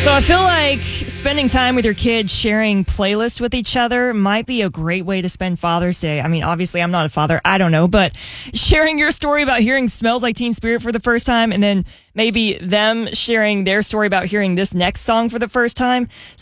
So I feel like spending time with your kids, sharing playlists with each other might be a great way to spend Father's Day. I mean, obviously I'm not a father. I don't know, but sharing your story about hearing Smells Like Teen Spirit for the first time, and then maybe them sharing their story about hearing this next song for the first time,